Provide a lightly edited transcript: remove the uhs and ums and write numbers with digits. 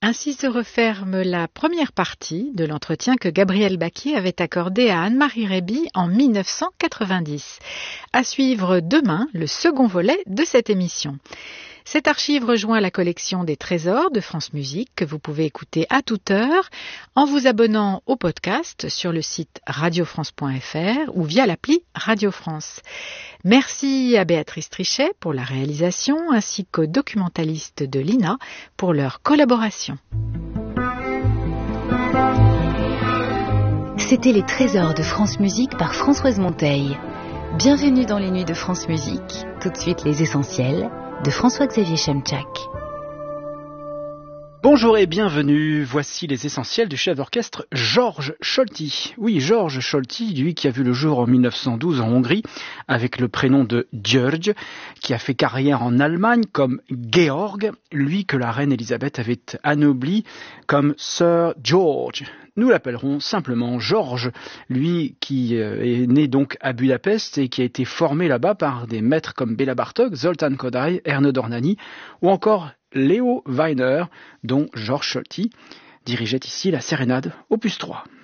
Ainsi se referme la première partie de l'entretien que Gabriel Baquier avait accordé à Anne-Marie Réby en 1990. À suivre demain le second volet de cette émission. Cette archive rejoint la collection des trésors de France Musique que vous pouvez écouter à toute heure en vous abonnant au podcast sur le site radiofrance.fr ou via l'appli Radio France. Merci à Béatrice Trichet pour la réalisation ainsi qu'aux documentalistes de l'INA pour leur collaboration. C'était les trésors de France Musique par Françoise Monteil. Bienvenue dans les nuits de France Musique. Tout de suite les essentiels de François-Xavier Chemchak. Bonjour et bienvenue, voici les essentiels du chef d'orchestre Georges Solti. Oui, Georges Solti, lui qui a vu le jour en 1912 en Hongrie, avec le prénom de György, qui a fait carrière en Allemagne comme Georg, lui que la reine Elisabeth avait anobli comme Sir George. Nous l'appellerons simplement Georges, lui qui est né donc à Budapest et qui a été formé là-bas par des maîtres comme Béla Bartók, Zoltán Kodály, Ernő Dornányi ou encore Leo Weiner, dont Georges Solti dirigeait ici la sérénade opus 3.